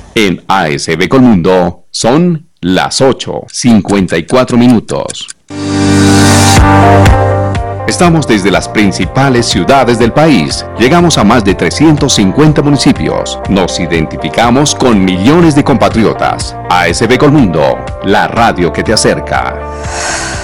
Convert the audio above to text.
En ASB Colmundo son las 8:54 minutos. Estamos desde las principales ciudades del país. Llegamos a más de 350 municipios. Nos identificamos con millones de compatriotas. ASB Colmundo, la radio que te acerca.